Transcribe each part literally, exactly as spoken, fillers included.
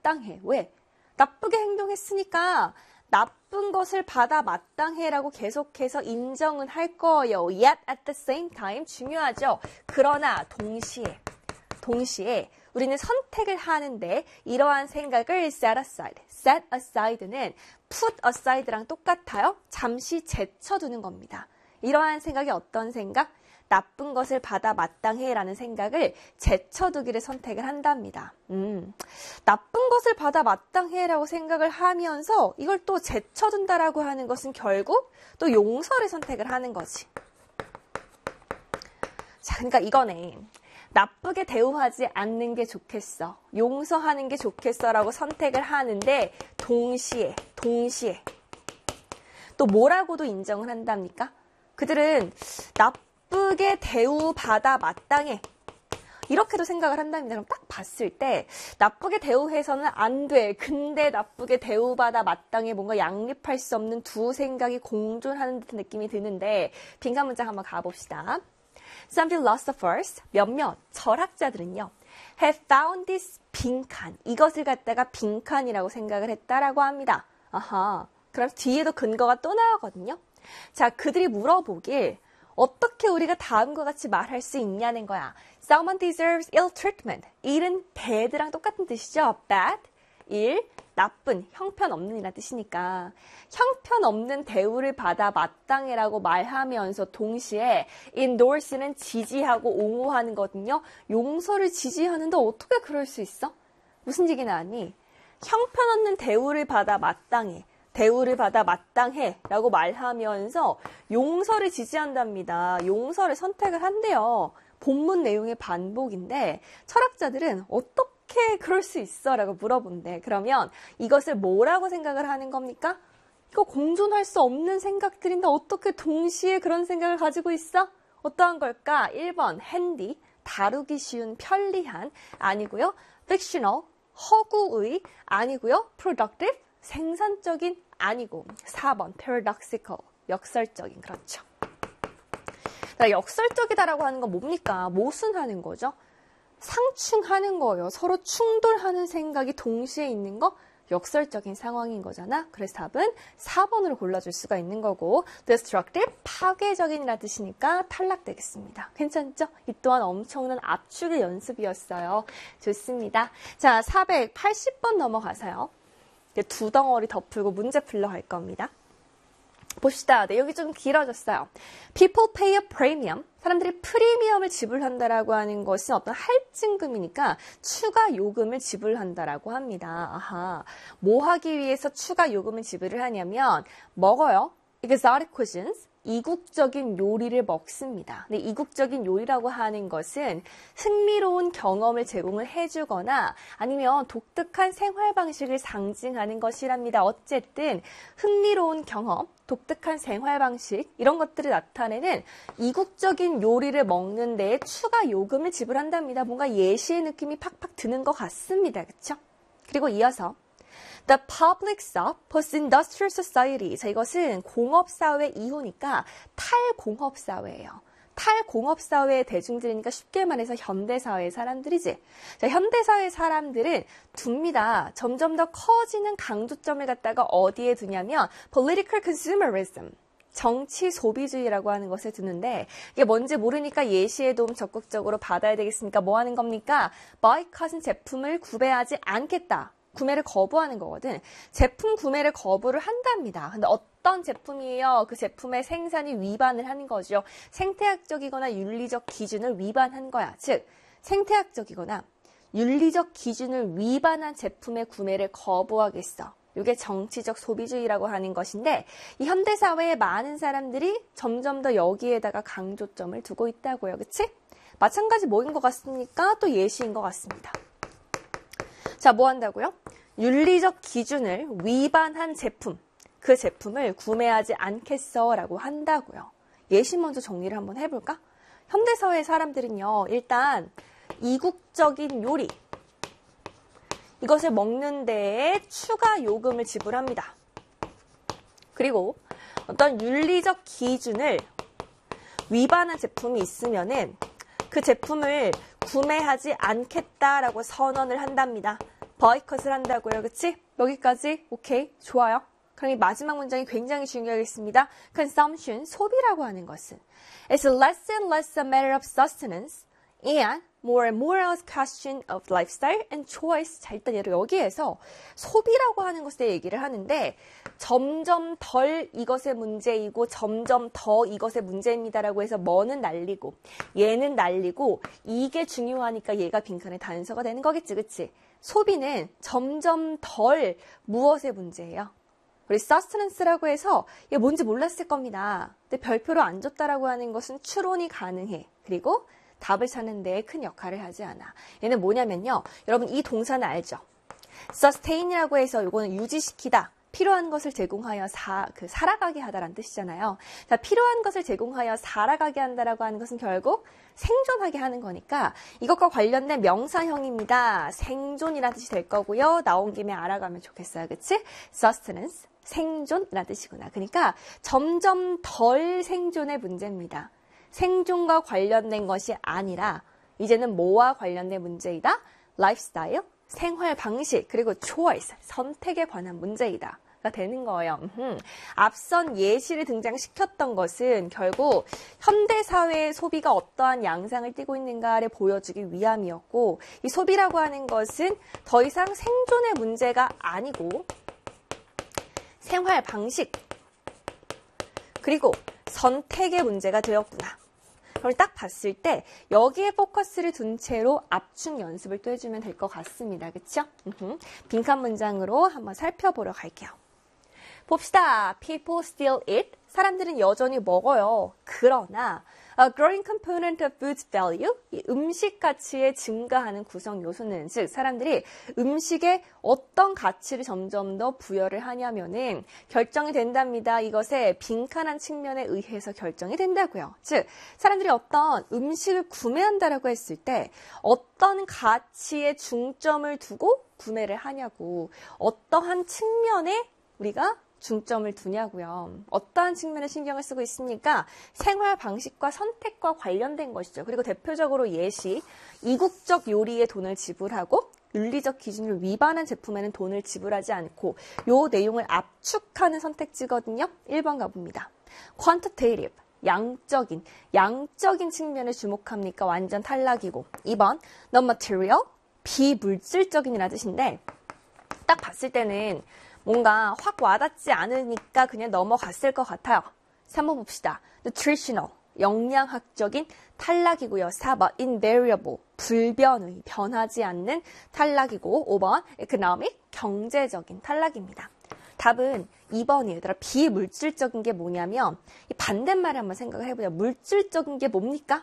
마땅해. 왜? 나쁘게 행동했으니까 나쁜 것을 받아 마땅해라고 계속해서 인정은 할 거예요. Yet at the same time 중요하죠. 그러나 동시에 동시에 우리는 선택을 하는데 이러한 생각을 set aside. set aside는 put aside랑 똑같아요. 잠시 제쳐두는 겁니다. 이러한 생각이 어떤 생각? 나쁜 것을 받아 마땅해라는 생각을 제쳐두기를 선택을 한답니다. 음, 나쁜 것을 받아 마땅해라고 생각을 하면서 이걸 또 제쳐둔다라고 하는 것은 결국 또 용서를 선택을 하는 거지. 자, 그러니까 이거네. 나쁘게 대우하지 않는 게 좋겠어. 용서하는 게 좋겠어라고 선택을 하는데 동시에, 동시에 또 뭐라고도 인정을 한답니까? 그들은 나쁘게 대우받아 마땅해. 이렇게도 생각을 한답니다. 그럼 딱 봤을 때 나쁘게 대우해서는 안 돼. 근데 나쁘게 대우받아 마땅해 뭔가 양립할 수 없는 두 생각이 공존하는 듯한 느낌이 드는데 빈칸 문장 한번 가봅시다. Some philosophers, 몇몇 철학자들은요, have found this 빈칸, 이것을 갖다가 빈칸이라고 생각을 했다라고 합니다. 아하, 그럼 뒤에도 근거가 또 나오거든요. 자, 그들이 물어보길 어떻게 우리가 다음과 같이 말할 수 있냐는 거야. Someone deserves ill treatment. 일은 bad랑 똑같은 뜻이죠. bad, 일, 나쁜, 형편없는 이라는 뜻이니까 형편없는 대우를 받아 마땅해라고 말하면서 동시에 endorse는 지지하고 옹호하는 거거든요. 용서를 지지하는데 어떻게 그럴 수 있어? 무슨 얘기나 하니? 형편없는 대우를 받아 마땅해. 대우를 받아 마땅해 라고 말하면서 용서를 지지한답니다. 용서를 선택을 한대요. 본문 내용의 반복인데 철학자들은 어떻게 그럴 수 있어? 라고 물어본대. 그러면 이것을 뭐라고 생각을 하는 겁니까? 이거 공존할 수 없는 생각들인데 어떻게 동시에 그런 생각을 가지고 있어? 어떠한 걸까? 일 번 handy, 다루기 쉬운, 편리한 아니고요. fictional, 허구의 아니고요. productive, 생산적인 아니고 사 번 paradoxical, 역설적인. 그렇죠. 역설적이다라고 하는 건 뭡니까? 모순하는 거죠. 상충하는 거예요. 서로 충돌하는 생각이 동시에 있는 거 역설적인 상황인 거잖아. 그래서 답은 사 번으로 골라줄 수가 있는 거고 destructive, 파괴적인이라는 뜻이니까 탈락되겠습니다. 괜찮죠? 이 또한 엄청난 압축의 연습이었어요. 좋습니다. 자, 사백팔십 번 넘어가서요. 두 덩어리 더 풀고 문제 풀러 갈 겁니다. 봅시다. 네, 여기 좀 길어졌어요. People pay a premium. 사람들이 프리미엄을 지불한다라고 하는 것은 어떤 할증금이니까 추가 요금을 지불한다라고 합니다. 아하, 뭐 하기 위해서 추가 요금을 지불을 하냐면 먹어요. Exotic cuisines. 이국적인 요리를 먹습니다. 근데 이국적인 요리라고 하는 것은 흥미로운 경험을 제공을 해주거나 아니면 독특한 생활 방식을 상징하는 것이랍니다. 어쨌든 흥미로운 경험, 독특한 생활 방식 이런 것들을 나타내는 이국적인 요리를 먹는 데에 추가 요금을 지불한답니다. 뭔가 예시의 느낌이 팍팍 드는 것 같습니다. 그렇죠? 그리고 이어서 The public stock post-industrial society. 자, 이것은 공업사회 이후니까 탈공업사회예요. 탈공업사회의 대중들이니까 쉽게 말해서 현대사회의 사람들이지. 자, 현대사회 사람들은 둡니다. 점점 더 커지는 강조점을 갖다가 어디에 두냐면 political consumerism. 정치 소비주의라고 하는 것을 두는데 이게 뭔지 모르니까 예시의 도움 적극적으로 받아야 되겠으니까 뭐 하는 겁니까? boycott은 제품을 구매하지 않겠다. 구매를 거부하는 거거든. 제품 구매를 거부를 한답니다. 근데 어떤 제품이에요? 그 제품의 생산이 위반을 하는 거죠. 생태학적이거나 윤리적 기준을 위반한 거야. 즉, 생태학적이거나 윤리적 기준을 위반한 제품의 구매를 거부하겠어. 이게 정치적 소비주의라고 하는 것인데 이 현대사회의 많은 사람들이 점점 더 여기에다가 강조점을 두고 있다고요. 그치? 마찬가지 뭐인 것 같습니까? 또 예시인 것 같습니다. 자, 뭐 한다고요? 윤리적 기준을 위반한 제품, 그 제품을 구매하지 않겠어 라고 한다고요. 예시 먼저 정리를 한번 해볼까? 현대사회 사람들은요, 일단 이국적인 요리, 이것을 먹는 데에 추가 요금을 지불합니다. 그리고 어떤 윤리적 기준을 위반한 제품이 있으면은 그 제품을 구매하지 않겠다라고 선언을 한답니다. boycott을 한다고요. 그치? 여기까지 오케이 좋아요. 그럼 이 마지막 문장이 굉장히 중요하겠습니다. consumption, 소비라고 하는 것은 It's less and less a matter of sustenance and more and more a question of lifestyle and choice. 자, 일단 얘를 여기에서 소비라고 하는 것에 얘기를 하는데 점점 덜 이것의 문제이고 점점 더 이것의 문제입니다라고 해서 뭐는 날리고 얘는 날리고 이게 중요하니까 얘가 빈칸의 단서가 되는 거겠지, 그치? 소비는 점점 덜 무엇의 문제예요? 우리 sustenance라고 해서 이게 뭔지 몰랐을 겁니다. 근데 별표로 안 줬다라고 하는 것은 추론이 가능해. 그리고 답을 찾는 데 큰 역할을 하지 않아. 얘는 뭐냐면요. 여러분 이 동사는 알죠? sustain이라고 해서 이거는 유지시키다. 필요한 것을 제공하여 사, 그 살아가게 하다라는 뜻이잖아요. 자, 필요한 것을 제공하여 살아가게 한다라고 하는 것은 결국 생존하게 하는 거니까 이것과 관련된 명사형입니다. 생존이라는 뜻이 될 거고요. 나온 김에 알아가면 좋겠어요. 그치? sustenance, 생존이라는 뜻이구나. 그러니까 점점 덜 생존의 문제입니다. 생존과 관련된 것이 아니라 이제는 뭐와 관련된 문제이다? lifestyle, 생활 방식, 그리고 choice, 선택에 관한 문제이다. 가 되는 거예요. 음흠. 앞선 예시를 등장시켰던 것은 결국 현대사회의 소비가 어떠한 양상을 띠고 있는가를 보여주기 위함이었고 이 소비라고 하는 것은 더 이상 생존의 문제가 아니고 생활 방식 그리고 선택의 문제가 되었구나. 그걸 딱 봤을 때 여기에 포커스를 둔 채로 압축 연습을 또 해주면 될 것 같습니다. 그쵸? 음흠. 빈칸 문장으로 한번 살펴보러 갈게요. 봅시다. People still eat. 사람들은 여전히 먹어요. 그러나 a growing component of food's value, 이 음식 가치의 증가하는 구성 요소는 즉 사람들이 음식에 어떤 가치를 점점 더 부여를 하냐면은 결정이 된답니다. 이것의 빈칸한 측면에 의해서 결정이 된다고요. 즉 사람들이 어떤 음식을 구매한다라고 했을 때 어떤 가치에 중점을 두고 구매를 하냐고 어떠한 측면에 우리가 중점을 두냐고요. 어떠한 측면에 신경을 쓰고 있습니까? 생활 방식과 선택과 관련된 것이죠. 그리고 대표적으로 예시, 이국적 요리에 돈을 지불하고 윤리적 기준을 위반한 제품에는 돈을 지불하지 않고 요 내용을 압축하는 선택지거든요. 일 번 가봅니다. quantitative, 양적인, 양적인 측면에 주목합니까? 완전 탈락이고 이 번 non-material, 비물질적인이라는 뜻인데 딱 봤을 때는 뭔가 확 와닿지 않으니까 그냥 넘어갔을 것 같아요. 삼 번 봅시다. nutritional, 영양학적인 탈락이고요. 사 번 invariable, 불변의, 변하지 않는 탈락이고 오 번 economic, 경제적인 탈락입니다. 답은 이 번이에요. 얘들아, 비물질적인 게 뭐냐면 이 반대말을 한번 생각을 해보자. 물질적인 게 뭡니까?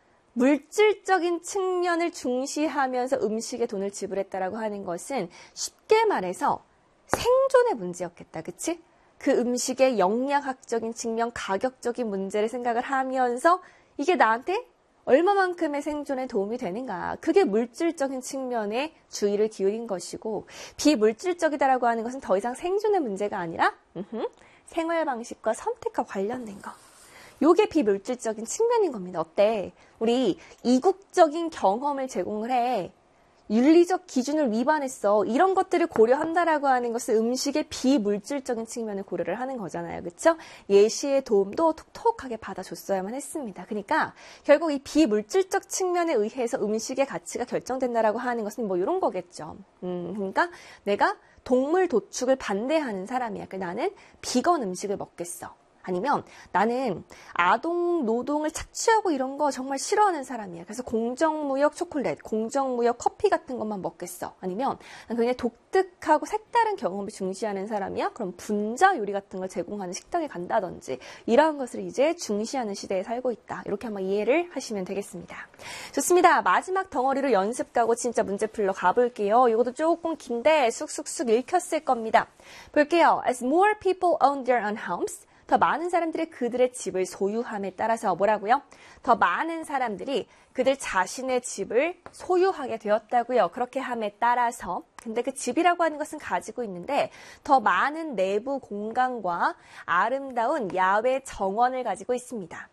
물질적인 측면을 중시하면서 음식에 돈을 지불했다라고 하는 것은 쉽게 말해서 생존의 문제였겠다. 그치? 그 음식의 영양학적인 측면, 가격적인 문제를 생각을 하면서 이게 나한테 얼마만큼의 생존에 도움이 되는가. 그게 물질적인 측면에 주의를 기울인 것이고 비물질적이다라고 하는 것은 더 이상 생존의 문제가 아니라 음흠, 생활 방식과 선택과 관련된 거. 요게 비물질적인 측면인 겁니다. 어때? 우리 이국적인 경험을 제공을 해. 윤리적 기준을 위반했어. 이런 것들을 고려한다라고 하는 것은 음식의 비물질적인 측면을 고려를 하는 거잖아요. 그렇죠? 예시의 도움도 톡톡하게 받아줬어야만 했습니다. 그러니까 결국 이 비물질적 측면에 의해서 음식의 가치가 결정된다라고 하는 것은 뭐 이런 거겠죠. 음, 그러니까 내가 동물 도축을 반대하는 사람이야. 그러니까 나는 비건 음식을 먹겠어. 아니면 나는 아동 노동을 착취하고 이런 거 정말 싫어하는 사람이야. 그래서 공정무역 초콜릿, 공정무역 커피 같은 것만 먹겠어. 아니면 난 그냥 독특하고 색다른 경험을 중시하는 사람이야. 그럼 분자 요리 같은 걸 제공하는 식당에 간다든지 이러한 것을 이제 중시하는 시대에 살고 있다. 이렇게 한번 이해를 하시면 되겠습니다. 좋습니다. 마지막 덩어리로 연습 가고 진짜 문제 풀러 가볼게요. 이것도 조금 긴데 쑥쑥쑥 읽혔을 겁니다. 볼게요. As more people own their own homes, 더 많은 사람들이 그들의 집을 소유함에 따라서 뭐라고요? 더 많은 사람들이 그들 자신의 집을 소유하게 되었다고요. 그렇게 함에 따라서. 근데 그 집이라고 하는 것은 가지고 있는데 더 많은 내부 공간과 아름다운 야외 정원을 가지고 있습니다.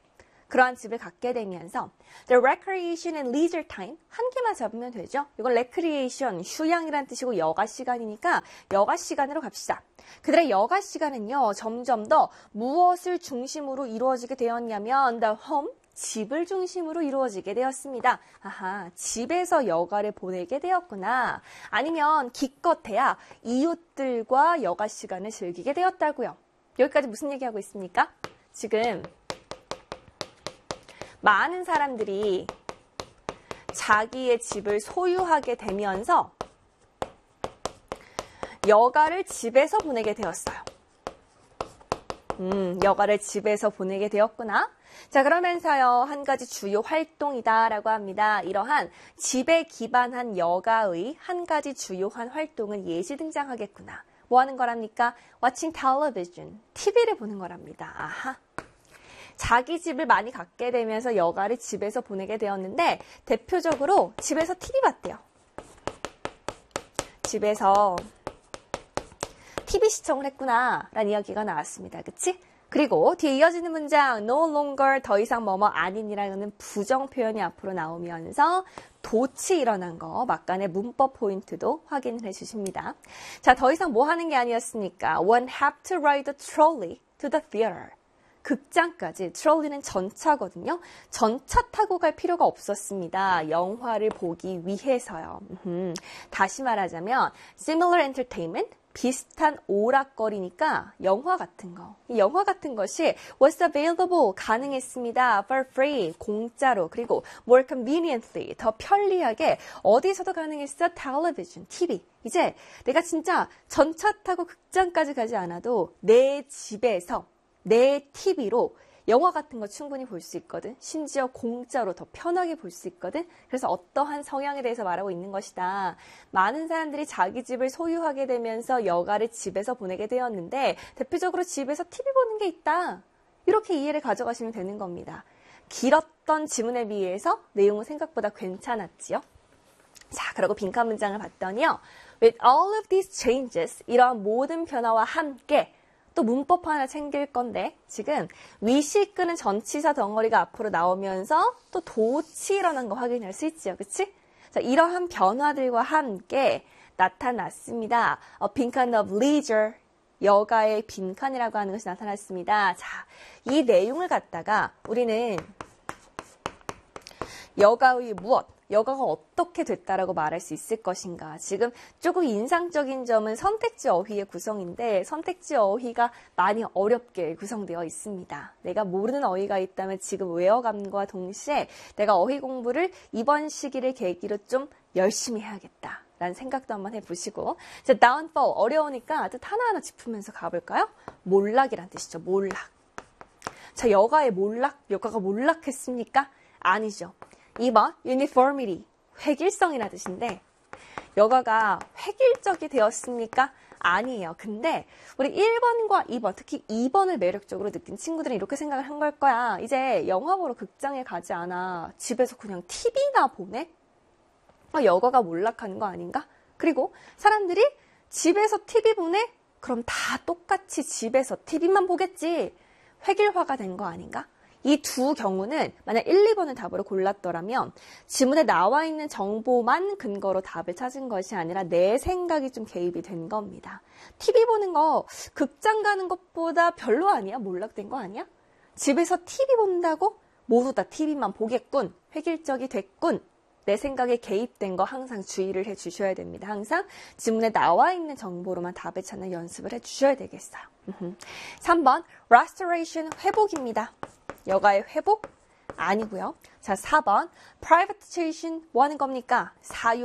그러한 집을 갖게 되면서 the recreation and leisure time 한 개만 잡으면 되죠. 이건 recreation, 휴양이란 뜻이고 여가 시간이니까 여가 시간으로 갑시다. 그들의 여가 시간은요. 점점 더 무엇을 중심으로 이루어지게 되었냐면 the home, 집을 중심으로 이루어지게 되었습니다. 아하, 집에서 여가를 보내게 되었구나. 아니면 기껏해야 이웃들과 여가 시간을 즐기게 되었다고요. 여기까지 무슨 얘기하고 있습니까? 지금 많은 사람들이 자기의 집을 소유하게 되면서 여가를 집에서 보내게 되었어요. 음, 여가를 집에서 보내게 되었구나. 자, 그러면서요, 한 가지 주요 활동이다라고 합니다. 이러한 집에 기반한 여가의 한 가지 주요한 활동은 예시 등장하겠구나. 뭐 하는 거랍니까? Watching television, 티비를 보는 거랍니다. 아하. 자기 집을 많이 갖게 되면서 여가를 집에서 보내게 되었는데 대표적으로 집에서 티비 봤대요. 집에서 티비 시청을 했구나 라는 이야기가 나왔습니다. 그치? 그리고 뒤에 이어지는 문장 no longer 더 이상 뭐뭐 아닌이라는 부정 표현이 앞으로 나오면서 도치 일어난 거 막간의 문법 포인트도 확인을 해주십니다. 자, 더 이상 뭐 하는 게 아니었습니까? One have to ride the trolley to the theater. 극장까지, 트롤리는 전차거든요. 전차 타고 갈 필요가 없었습니다. 영화를 보기 위해서요. 음흠. 다시 말하자면 similar entertainment, 비슷한 오락거리니까 영화 같은 거. 이 영화 같은 것이 was available, 가능했습니다. for free, 공짜로. 그리고 more conveniently, 더 편리하게 어디서도 가능했어? television, 티비. 이제 내가 진짜 전차 타고 극장까지 가지 않아도 내 집에서 내 티비로 영화 같은 거 충분히 볼 수 있거든. 심지어 공짜로 더 편하게 볼 수 있거든. 그래서 어떠한 성향에 대해서 말하고 있는 것이다. 많은 사람들이 자기 집을 소유하게 되면서 여가를 집에서 보내게 되었는데 대표적으로 집에서 티비 보는 게 있다. 이렇게 이해를 가져가시면 되는 겁니다. 길었던 지문에 비해서 내용은 생각보다 괜찮았지요. 자, 그리고 빈칸 문장을 봤더니요. With all of these changes, 이러한 모든 변화와 함께 또 문법 하나 챙길 건데 지금 위시 끄는 전치사 덩어리가 앞으로 나오면서 또 도치 일어난 거 확인할 수 있죠. 그치? 자, 이러한 변화들과 함께 나타났습니다. A 빈칸 of leisure, 여가의 빈칸이라고 하는 것이 나타났습니다. 자, 이 내용을 갖다가 우리는 여가의 무엇, 여가가 어떻게 됐다라고 말할 수 있을 것인가. 지금 조금 인상적인 점은 선택지 어휘의 구성인데 선택지 어휘가 많이 어렵게 구성되어 있습니다. 내가 모르는 어휘가 있다면 지금 외워감과 동시에 내가 어휘 공부를 이번 시기를 계기로 좀 열심히 해야겠다 라는 생각도 한번 해보시고. 자, downfall, 어려우니까 뜻 하나하나 짚으면서 가볼까요? 몰락이란 뜻이죠. 몰락. 자, 여가의 몰락, 여가가 몰락했습니까? 아니죠. 이 번 uniformity, 획일성이라는 뜻인데 여가가 획일적이 되었습니까? 아니에요. 근데 우리 일 번과 이 번, 특히 이 번을 매력적으로 느낀 친구들은 이렇게 생각을 한 걸 거야. 이제 영화 보러 극장에 가지 않아. 집에서 그냥 티비나 보네? 아, 여가가 몰락하는 거 아닌가? 그리고 사람들이 집에서 티비 보네? 그럼 다 똑같이 집에서 티비만 보겠지. 획일화가 된 거 아닌가? 이 두 경우는 만약 일, 이 번을 답으로 골랐더라면 지문에 나와 있는 정보만 근거로 답을 찾은 것이 아니라 내 생각이 좀 개입이 된 겁니다. 티비 보는 거 극장 가는 것보다 별로 아니야? 몰락된 거 아니야? 집에서 티비 본다고? 모두 다 티비만 보겠군. 획일적이 됐군. 내 생각에 개입된 거 항상 주의를 해주셔야 됩니다. 항상 지문에 나와 있는 정보로만 답을 찾는 연습을 해주셔야 되겠어요. 삼 번 restoration, 회복입니다. 여가의 회복? 아니고요. 자, 사 번 privatization, 뭐 하는 겁니까? 사유화.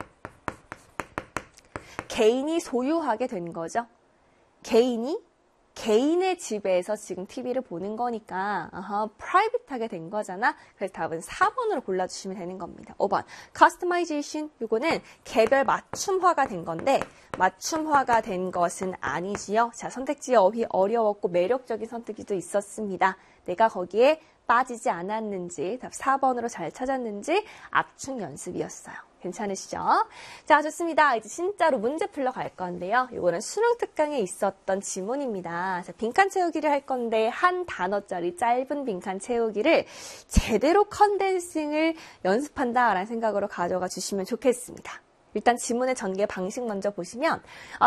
개인이 소유하게 된 거죠. 개인이 개인의 집에서 지금 티비를 보는 거니까 어허, 프라이빗하게 된 거잖아. 그래서 답은 사 번으로 골라주시면 되는 겁니다. 오 번 customization, 이거는 개별 맞춤화가 된 건데 맞춤화가 된 것은 아니지요. 자, 선택지 어휘 어려웠고 매력적인 선택지도 있었습니다. 내가 거기에 빠지지 않았는지, 답 사 번으로 잘 찾았는지 압축 연습이었어요. 괜찮으시죠? 자, 좋습니다. 이제 진짜로 문제 풀러 갈 건데요. 이거는 수능 특강에 있었던 지문입니다. 자, 빈칸 채우기를 할 건데 한 단어짜리 짧은 빈칸 채우기를 제대로 컨덴싱을 연습한다라는 생각으로 가져가 주시면 좋겠습니다. 일단 지문의 전개 방식 먼저 보시면